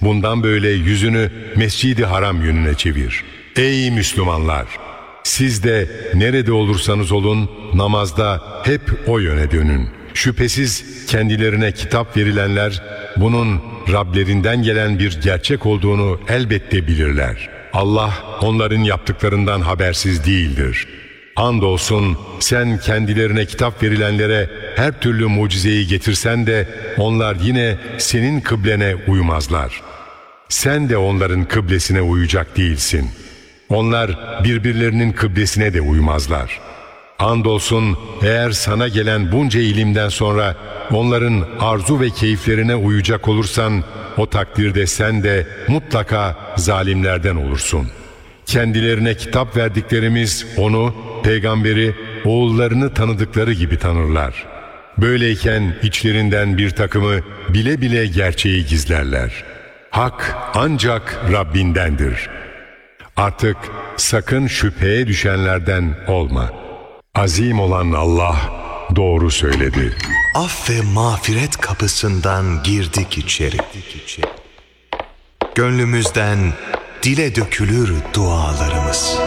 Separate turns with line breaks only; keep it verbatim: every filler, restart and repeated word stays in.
bundan böyle yüzünü Mescid-i Haram yönüne çevir. Ey Müslümanlar! Siz de nerede olursanız olun namazda hep o yöne dönün. Şüphesiz kendilerine kitap verilenler bunun Rablerinden gelen bir gerçek olduğunu elbette bilirler. Allah onların yaptıklarından habersiz değildir. Andolsun sen kendilerine kitap verilenlere her türlü mucizeyi getirsen de onlar yine senin kıblene uymazlar. Sen de onların kıblesine uyacak değilsin. Onlar birbirlerinin kıblesine de uymazlar. Andolsun eğer sana gelen bunca ilimden sonra onların arzu ve keyiflerine uyacak olursan o takdirde sen de mutlaka zalimlerden olursun. Kendilerine kitap verdiklerimiz onu, peygamberi, oğullarını tanıdıkları gibi tanırlar. Böyleyken içlerinden bir takımı bile bile gerçeği gizlerler. Hak ancak Rabbindendir. Artık sakın şüpheye düşenlerden olma. Azim olan Allah doğru söyledi.
Af ve mağfiret kapısından girdik içeri. Gönlümüzden dile dökülür dualarımız.